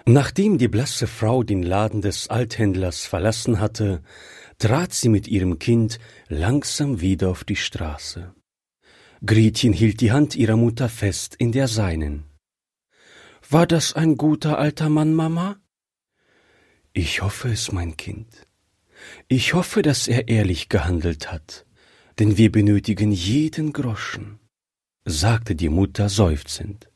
Nachdem die blasse Frau den Laden des Althändlers verlassen hatte, trat sie mit ihrem Kind langsam wieder auf die Straße. Gretchen hielt die Hand ihrer Mutter fest in der seinen. »War das ein guter alter Mann, Mama?« »Ich hoffe es, mein Kind. Ich hoffe, dass er ehrlich gehandelt hat, denn wir benötigen jeden Groschen«, sagte die Mutter seufzend.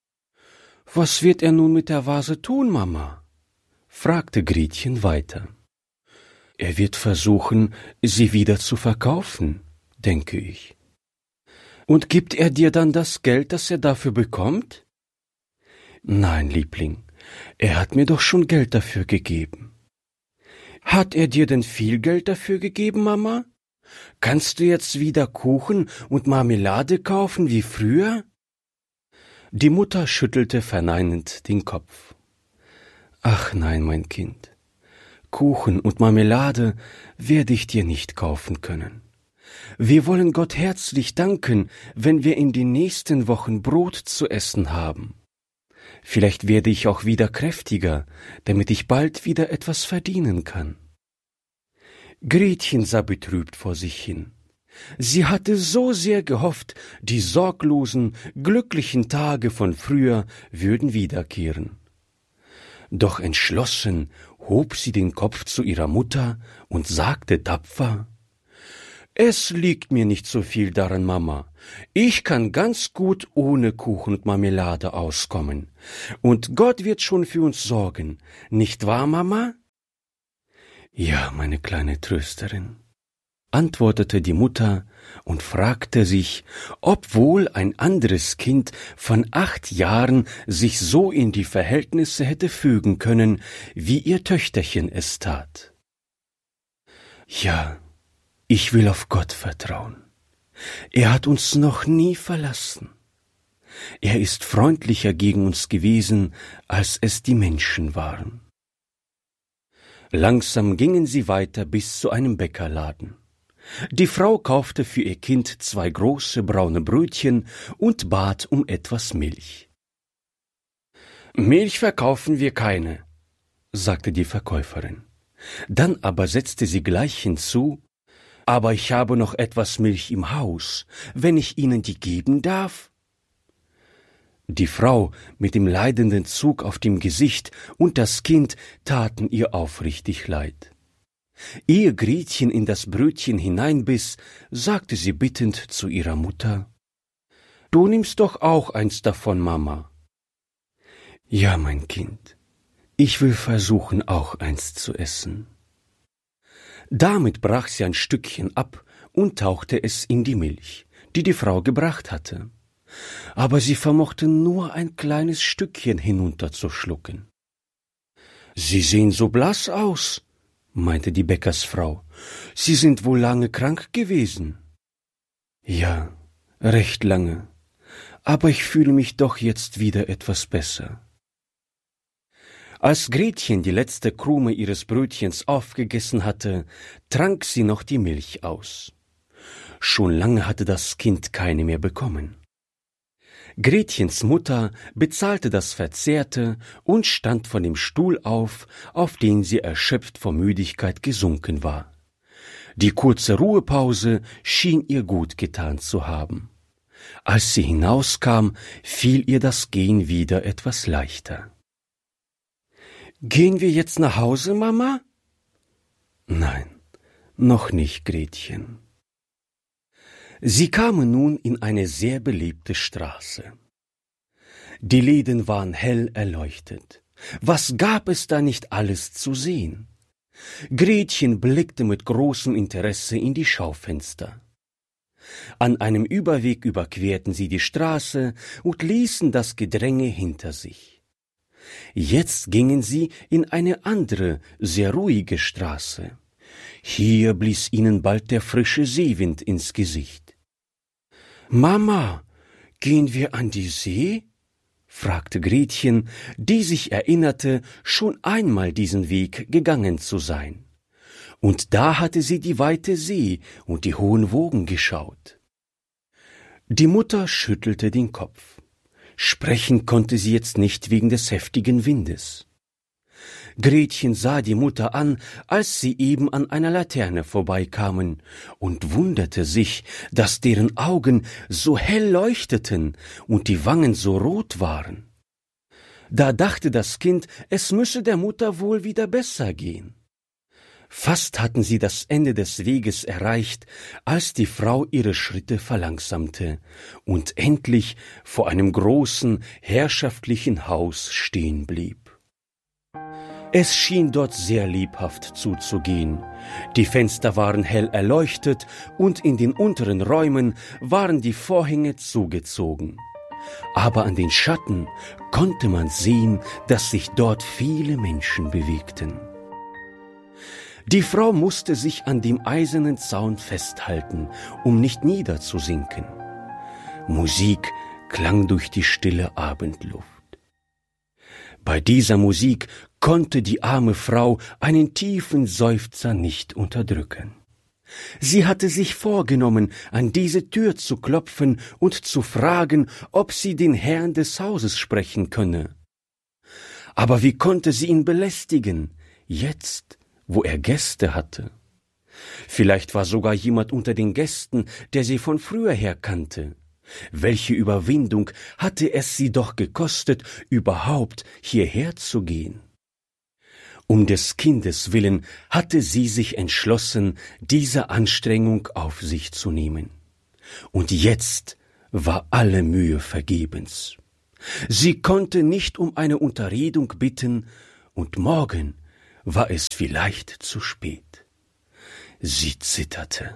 »Was wird er nun mit der Vase tun, Mama?« fragte Gretchen weiter. »Er wird versuchen, sie wieder zu verkaufen, denke ich.« »Und gibt er dir dann das Geld, das er dafür bekommt?« »Nein, Liebling, er hat mir doch schon Geld dafür gegeben.« »Hat er dir denn viel Geld dafür gegeben, Mama? Kannst du jetzt wieder Kuchen und Marmelade kaufen wie früher?« Die Mutter schüttelte verneinend den Kopf. »Ach nein, mein Kind, Kuchen und Marmelade werde ich dir nicht kaufen können. Wir wollen Gott herzlich danken, wenn wir in den nächsten Wochen Brot zu essen haben. Vielleicht werde ich auch wieder kräftiger, damit ich bald wieder etwas verdienen kann.« Gretchen sah betrübt vor sich hin. Sie hatte so sehr gehofft, die sorglosen, glücklichen Tage von früher würden wiederkehren. Doch entschlossen hob sie den Kopf zu ihrer Mutter und sagte tapfer: »Es liegt mir nicht so viel daran, Mama. Ich kann ganz gut ohne Kuchen und Marmelade auskommen. Und Gott wird schon für uns sorgen. Nicht wahr, Mama?« »Ja, meine kleine Trösterin«, antwortete die Mutter und fragte sich, ob wohl ein anderes Kind von 8 Jahren sich so in die Verhältnisse hätte fügen können, wie ihr Töchterchen es tat. »Ja, ich will auf Gott vertrauen. Er hat uns noch nie verlassen. Er ist freundlicher gegen uns gewesen, als es die Menschen waren.« Langsam gingen sie weiter bis zu einem Bäckerladen. Die Frau kaufte für ihr Kind 2 große braune Brötchen und bat um etwas Milch. »Milch verkaufen wir keine«, sagte die Verkäuferin. Dann aber setzte sie gleich hinzu: »Aber ich habe noch etwas Milch im Haus, wenn ich Ihnen die geben darf?« Die Frau mit dem leidenden Zug auf dem Gesicht und das Kind taten ihr aufrichtig leid. Ehe Gretchen in das Brötchen hineinbiss, sagte sie bittend zu ihrer Mutter: »Du nimmst doch auch eins davon, Mama.« »Ja, mein Kind, ich will versuchen, auch eins zu essen.« Damit brach sie ein Stückchen ab und tauchte es in die Milch, die die Frau gebracht hatte. Aber sie vermochte nur ein kleines Stückchen hinunterzuschlucken. »Sie sehen so blass aus«, meinte die Bäckersfrau. »Sie sind wohl lange krank gewesen.« »Ja, recht lange, aber ich fühle mich doch jetzt wieder etwas besser.« Als Gretchen die letzte Krume ihres Brötchens aufgegessen hatte, trank sie noch die Milch aus. Schon lange hatte das Kind keine mehr bekommen. Gretchens Mutter bezahlte das Verzehrte und stand von dem Stuhl auf den sie erschöpft vor Müdigkeit gesunken war. Die kurze Ruhepause schien ihr gut getan zu haben. Als sie hinauskam, fiel ihr das Gehen wieder etwas leichter. »Gehen wir jetzt nach Hause, Mama?« »Nein, noch nicht, Gretchen.« Sie kamen nun in eine sehr belebte Straße. Die Läden waren hell erleuchtet. Was gab es da nicht alles zu sehen? Gretchen blickte mit großem Interesse in die Schaufenster. An einem Überweg überquerten sie die Straße und ließen das Gedränge hinter sich. Jetzt gingen sie in eine andere, sehr ruhige Straße. Hier blies ihnen bald der frische Seewind ins Gesicht. »Mama, gehen wir an die See?« fragte Gretchen, die sich erinnerte, schon einmal diesen Weg gegangen zu sein. Und da hatte sie die weite See und die hohen Wogen geschaut. Die Mutter schüttelte den Kopf. Sprechen konnte sie jetzt nicht wegen des heftigen Windes. Gretchen sah die Mutter an, als sie eben an einer Laterne vorbeikamen, und wunderte sich, dass deren Augen so hell leuchteten und die Wangen so rot waren. Da dachte das Kind, es müsse der Mutter wohl wieder besser gehen. Fast hatten sie das Ende des Weges erreicht, als die Frau ihre Schritte verlangsamte und endlich vor einem großen, herrschaftlichen Haus stehen blieb. Es schien dort sehr lebhaft zuzugehen. Die Fenster waren hell erleuchtet und in den unteren Räumen waren die Vorhänge zugezogen. Aber an den Schatten konnte man sehen, dass sich dort viele Menschen bewegten. Die Frau musste sich an dem eisernen Zaun festhalten, um nicht niederzusinken. Musik klang durch die stille Abendluft. Bei dieser Musik konnte die arme Frau einen tiefen Seufzer nicht unterdrücken. Sie hatte sich vorgenommen, an diese Tür zu klopfen und zu fragen, ob sie den Herrn des Hauses sprechen könne. Aber wie konnte sie ihn belästigen, jetzt, wo er Gäste hatte? Vielleicht war sogar jemand unter den Gästen, der sie von früher her kannte. Welche Überwindung hatte es sie doch gekostet, überhaupt hierher zu gehen? Um des Kindes willen hatte sie sich entschlossen, diese Anstrengung auf sich zu nehmen. Und jetzt war alle Mühe vergebens. Sie konnte nicht um eine Unterredung bitten, und morgen war es vielleicht zu spät. Sie zitterte.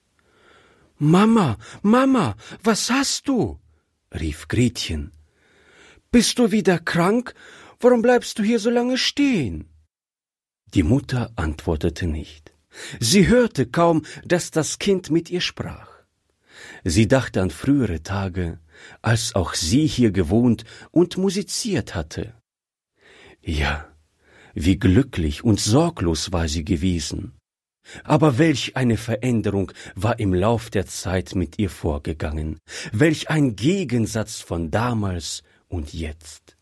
»Mama, Mama, was hast du?« rief Gretchen. »Bist du wieder krank? Warum bleibst du hier so lange stehen?« Die Mutter antwortete nicht. Sie hörte kaum, dass das Kind mit ihr sprach. Sie dachte an frühere Tage, als auch sie hier gewohnt und musiziert hatte. Ja, wie glücklich und sorglos war sie gewesen. Aber welch eine Veränderung war im Lauf der Zeit mit ihr vorgegangen, welch ein Gegensatz von damals und jetzt.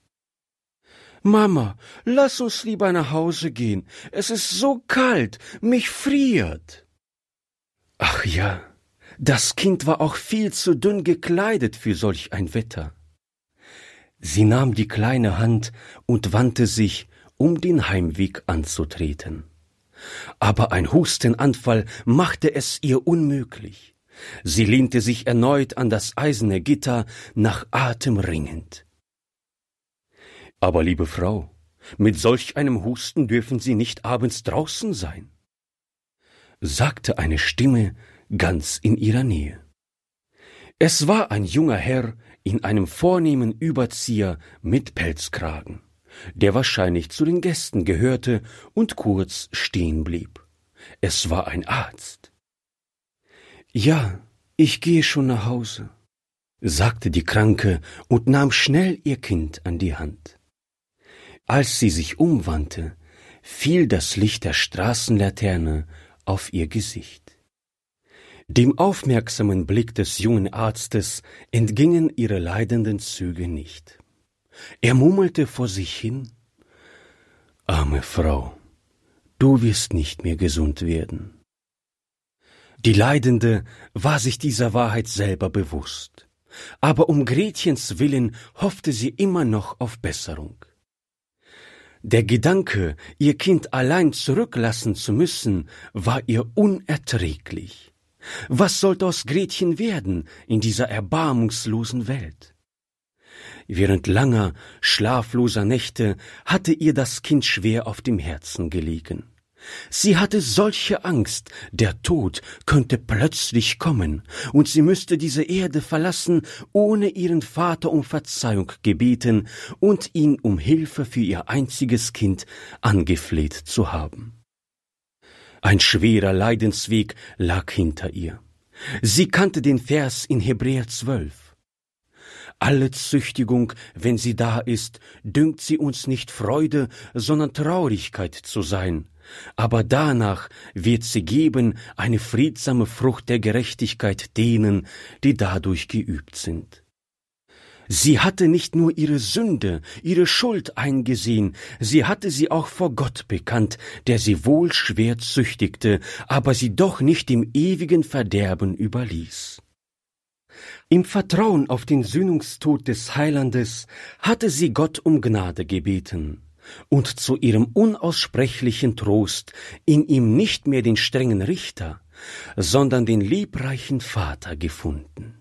»Mama, lass uns lieber nach Hause gehen, es ist so kalt, mich friert.« Ach ja, das Kind war auch viel zu dünn gekleidet für solch ein Wetter. Sie nahm die kleine Hand und wandte sich, um den Heimweg anzutreten. Aber ein Hustenanfall machte es ihr unmöglich. Sie lehnte sich erneut an das eiserne Gitter, nach Atem ringend. »Aber, liebe Frau, mit solch einem Husten dürfen Sie nicht abends draußen sein«, sagte eine Stimme ganz in ihrer Nähe. Es war ein junger Herr in einem vornehmen Überzieher mit Pelzkragen, der wahrscheinlich zu den Gästen gehörte und kurz stehen blieb. Es war ein Arzt. »Ja, ich gehe schon nach Hause«, sagte die Kranke und nahm schnell ihr Kind an die Hand. Als sie sich umwandte, fiel das Licht der Straßenlaterne auf ihr Gesicht. Dem aufmerksamen Blick des jungen Arztes entgingen ihre leidenden Züge nicht. Er murmelte vor sich hin: »Arme Frau, du wirst nicht mehr gesund werden.« Die Leidende war sich dieser Wahrheit selber bewusst, aber um Gretchens willen hoffte sie immer noch auf Besserung. Der Gedanke, ihr Kind allein zurücklassen zu müssen, war ihr unerträglich. Was sollte aus Gretchen werden in dieser erbarmungslosen Welt? Während langer, schlafloser Nächte hatte ihr das Kind schwer auf dem Herzen gelegen. Sie hatte solche Angst, der Tod könnte plötzlich kommen, und sie müsste diese Erde verlassen, ohne ihren Vater um Verzeihung gebeten und ihn um Hilfe für ihr einziges Kind angefleht zu haben. Ein schwerer Leidensweg lag hinter ihr. Sie kannte den Vers in Hebräer 12. Alle Züchtigung, wenn sie da ist, dünkt sie uns nicht Freude, sondern Traurigkeit zu sein. Aber danach wird sie geben eine friedsame Frucht der Gerechtigkeit denen, die dadurch geübt sind. Sie hatte nicht nur ihre Sünde, ihre Schuld eingesehen, sie hatte sie auch vor Gott bekannt, der sie wohl schwer züchtigte, aber sie doch nicht im ewigen Verderben überließ. Im Vertrauen auf den Sühnungstod des Heilandes hatte sie Gott um Gnade gebeten und zu ihrem unaussprechlichen Trost in ihm nicht mehr den strengen Richter, sondern den liebreichen Vater gefunden.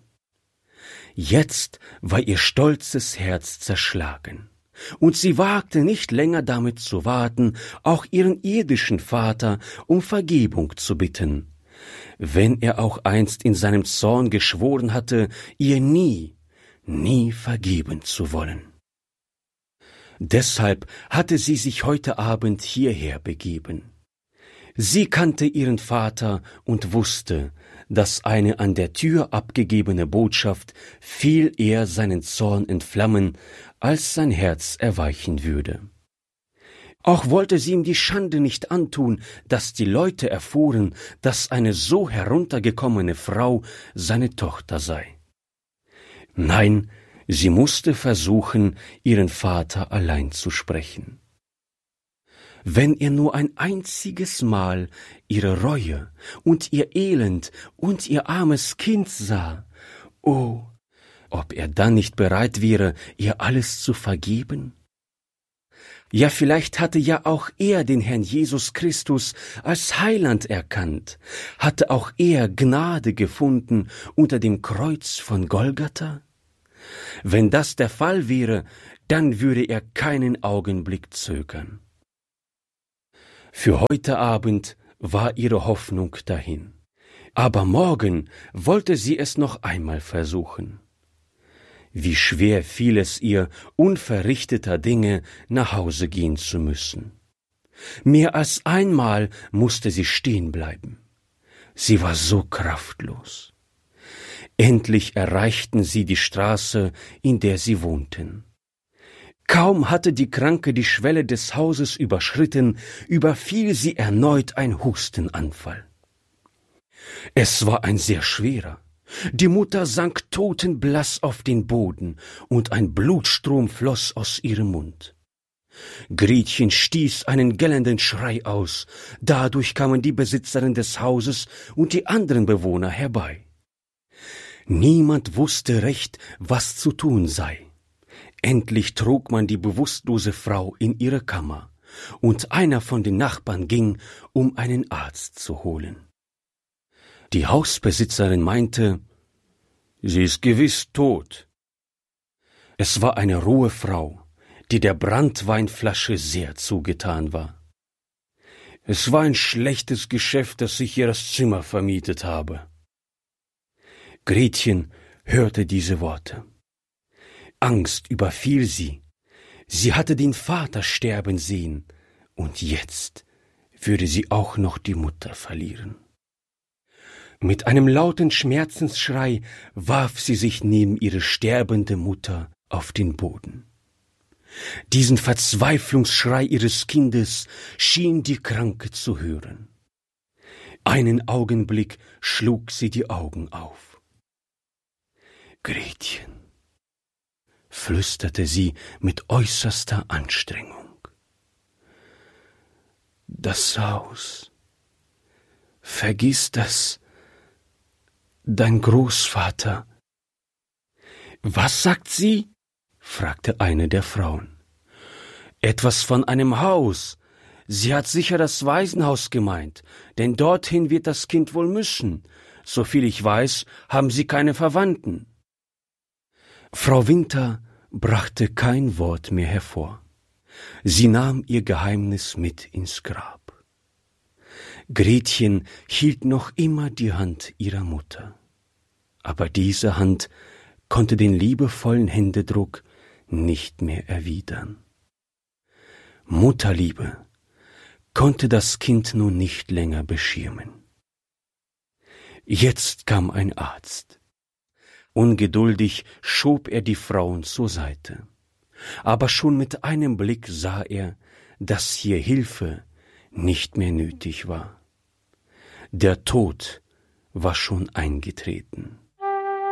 Jetzt war ihr stolzes Herz zerschlagen, und sie wagte nicht länger damit zu warten, auch ihren irdischen Vater um Vergebung zu bitten, wenn er auch einst in seinem Zorn geschworen hatte, ihr nie vergeben zu wollen. Deshalb hatte sie sich heute Abend hierher begeben. Sie kannte ihren Vater und wusste, dass eine an der Tür abgegebene Botschaft viel eher seinen Zorn entflammen, als sein Herz erweichen würde. Auch wollte sie ihm die Schande nicht antun, dass die Leute erfuhren, dass eine so heruntergekommene Frau seine Tochter sei. Nein, sie musste versuchen, ihren Vater allein zu sprechen. Wenn er nur ein einziges Mal ihre Reue und ihr Elend und ihr armes Kind sah, oh, ob er dann nicht bereit wäre, ihr alles zu vergeben? Ja, vielleicht hatte ja auch er den Herrn Jesus Christus als Heiland erkannt, hatte auch er Gnade gefunden unter dem Kreuz von Golgatha? Wenn das der Fall wäre, dann würde er keinen Augenblick zögern. Für heute Abend war ihre Hoffnung dahin, aber morgen wollte sie es noch einmal versuchen. Wie schwer fiel es ihr, unverrichteter Dinge nach Hause gehen zu müssen. Mehr als einmal musste sie stehen bleiben. Sie war so kraftlos. Endlich erreichten sie die Straße, in der sie wohnten. Kaum hatte die Kranke die Schwelle des Hauses überschritten, überfiel sie erneut ein Hustenanfall. Es war ein sehr schwerer. Die Mutter sank totenblass auf den Boden, und ein Blutstrom floss aus ihrem Mund. Gretchen stieß einen gellenden Schrei aus, dadurch kamen die Besitzerin des Hauses und die anderen Bewohner herbei. Niemand wusste recht, was zu tun sei. Endlich trug man die bewusstlose Frau in ihre Kammer, und einer von den Nachbarn ging, um einen Arzt zu holen. Die Hausbesitzerin meinte, sie ist gewiss tot. Es war eine rohe Frau, die der Branntweinflasche sehr zugetan war. Es war ein schlechtes Geschäft, dass ich ihr das Zimmer vermietet habe. Gretchen hörte diese Worte. Angst überfiel sie. Sie hatte den Vater sterben sehen, und jetzt würde sie auch noch die Mutter verlieren. Mit einem lauten Schmerzensschrei warf sie sich neben ihre sterbende Mutter auf den Boden. Diesen Verzweiflungsschrei ihres Kindes schien die Kranke zu hören. Einen Augenblick schlug sie die Augen auf. Gretchen, flüsterte sie mit äußerster Anstrengung. Das Haus. Vergiss das. Dein Großvater. Was sagt sie? Fragte eine der Frauen. Etwas von einem Haus. Sie hat sicher das Waisenhaus gemeint, denn dorthin wird das Kind wohl müssen. Soviel ich weiß, haben sie keine Verwandten. Frau Winter brachte kein Wort mehr hervor. Sie nahm ihr Geheimnis mit ins Grab. Gretchen hielt noch immer die Hand ihrer Mutter. Aber diese Hand konnte den liebevollen Händedruck nicht mehr erwidern. Mutterliebe konnte das Kind nun nicht länger beschirmen. Jetzt kam ein Arzt. Ungeduldig schob er die Frauen zur Seite. Aber schon mit einem Blick sah er, dass hier Hilfe nicht mehr nötig war. Der Tod war schon eingetreten.